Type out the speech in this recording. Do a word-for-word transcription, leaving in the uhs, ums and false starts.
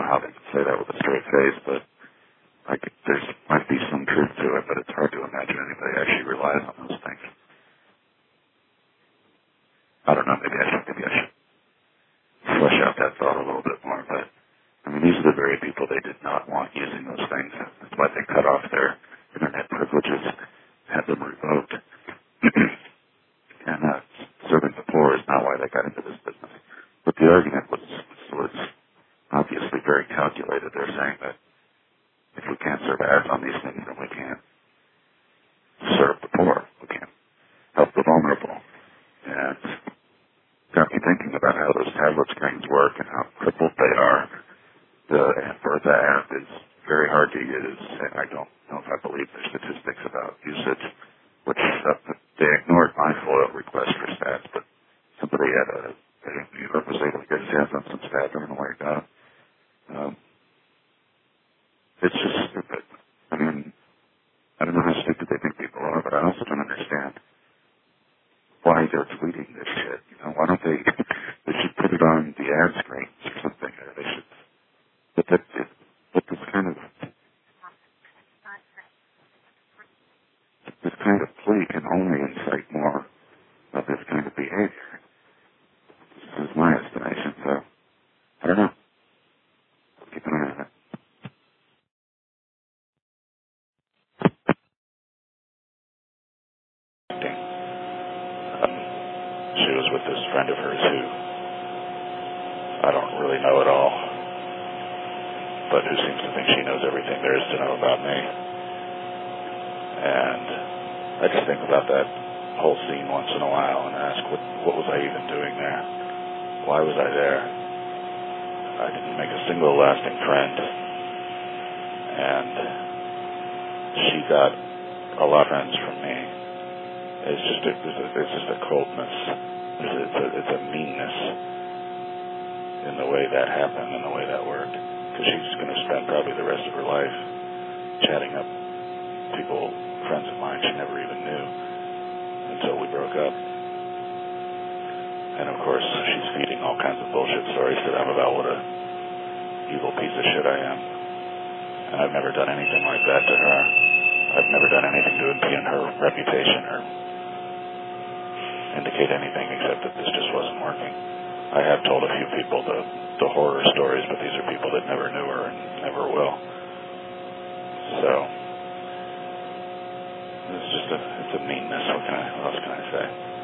how they can say that with a straight face, but I could, there's might be some truth to it, but it's hard to imagine anybody actually relies on those things. I don't know, maybe I should, maybe I should flesh out that thought a little bit more, but I mean, these are the very people they did not want using those things. That's why they cut off their internet privileges, had them revoked. And uh, serving the poor is not why they got into this business. But the argument was, was obviously very calculated. They're saying that if we can't serve ads on these things, then we can't serve the poor. We can't help the vulnerable. And got me thinking about how those tablet screens work and how crippled they are. The Bertha app is very hard to use, and I don't know if I believe the statistics about usage, which uh, they ignored my FOIL request for stats, but somebody at a, at a New York was able to get his hands on some stats. I don't know where it got. Um, it's just stupid. I mean, I don't know how stupid they think people are, but I also don't understand why they're tweeting this shit. You know, why don't they? They should put it on the ad screens or something. Or they should. But that, it, but this kind of this kind of plea can only incite more of this kind of behavior. This is my estimation. So I don't know. Keep an eye on it. Um, she was with this friend of hers who I don't really know at all, but who seems to think she knows everything there is to know about me. And I just think about that whole scene once in a while and ask, what, what was I even doing there? Why was I there? I didn't make a single lasting friend. And she got a lot of friends from me. It's just a, it's, a, it's just a coldness. It's a, it's, a, it's a meanness in the way that happened and the way that worked. Because she's going to spend probably the rest of her life chatting up people, friends of mine she never even knew until we broke up. And of course, she's feeding all kinds of bullshit stories to them about what a evil piece of shit I am. And I've never done anything like that to her. I've never done anything to impugn her reputation or indicate anything except that this just wasn't working. I have told a few people the, the horror stories, but these are people that never knew her and never will. So it's just a, it's a meanness. What can I, what else can I say?